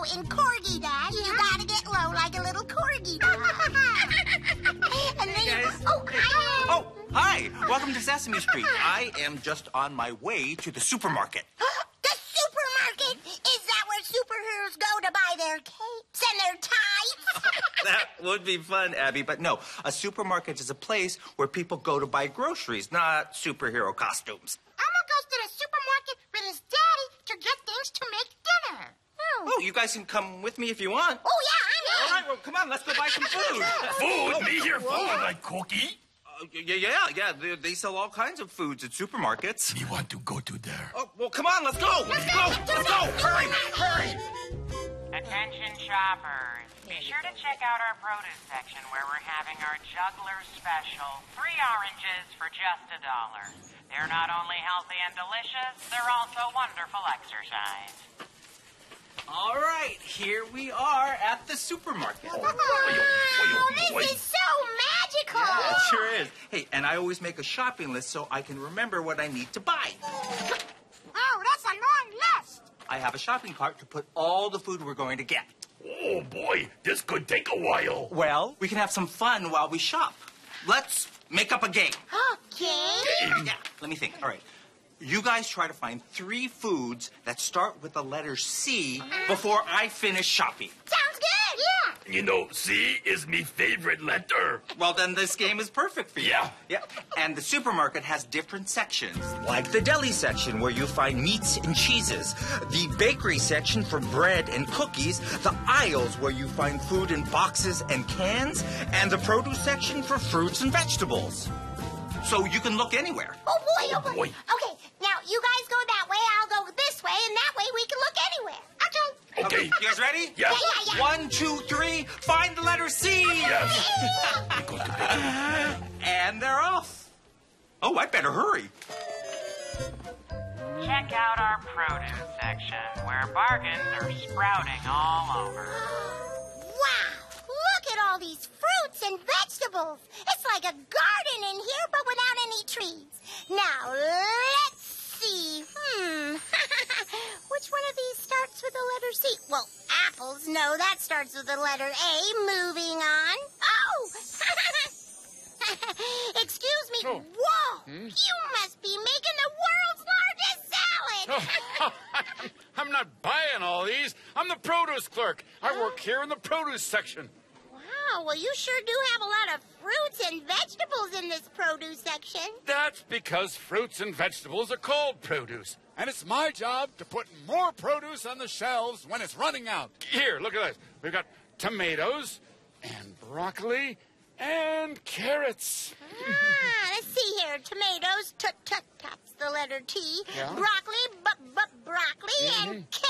in Corgi Dash, you gotta get low like a little corgi dog. And then Hey, guys. Oh, hi. Welcome to Sesame Street. I am just on my way to the supermarket. The supermarket? Is that where superheroes go to buy their capes and their ties? That would be fun, Abby. But no, a supermarket is a place where people go to buy groceries, not superhero costumes. Elmo goes to the supermarket with his daddy to get things to make dinner. Oh, you guys can come with me if you want. Oh, yeah, I'm in. All right, well, come on, let's go buy some food. Food? Me here food like cookie? Yeah. They sell all kinds of foods at supermarkets. Me want to go to there. Oh, well, come on, let's go. Let's go. Hurry. Attention shoppers, be sure to check out our produce section where we're having our juggler special. 3 oranges for just $1. They're not only healthy and delicious, they're also wonderful exercise. All right, here we are at the supermarket. Wow, this is so magical. Yeah, it sure is. Hey, and I always make a shopping list so I can remember what I need to buy. Oh, that's a long list. I have a shopping cart to put all the food we're going to get. Oh, boy, this could take a while. Well, we can have some fun while we shop. Let's make up a game. Okay. Yeah, let me think. All right. You guys try to find 3 foods that start with the letter C before I finish shopping. Sounds good. Yeah. You know, C is me favorite letter. Well, then this game is perfect for you. Yeah. And the supermarket has different sections, like the deli section where you find meats and cheeses, the bakery section for bread and cookies, the aisles where you find food in boxes and cans, and the produce section for fruits and vegetables. So you can look anywhere. Oh, boy. Boy. Okay, now you guys go that way, I'll go this way, and that way we can look anywhere. Okay. Okay. You guys ready? Yeah. Yeah. 1, 2, 3, find the letter C. Yes. We go to there. And they're off. Oh, I better hurry. Check out our produce section where bargains are sprouting all over. Wow, look at all these fruits and vegetables. It's like a garden in here, but without any trees. Now, let's see. Which one of these starts with the letter C? Well, apples, no, that starts with the letter A. Moving on. Oh! Excuse me. Oh. Whoa! You must be making the world's largest salad! I'm not buying all these. I'm the produce clerk. I work here in the produce section. Wow, well, you sure do have a lot of fruits and vegetables in this produce section. That's because fruits and vegetables are called produce. And it's my job to put more produce on the shelves when it's running out. Here, look at this. We've got tomatoes and broccoli and carrots. Let's see here. Tomatoes, that's the letter T. Yeah. Broccoli, broccoli, and carrots.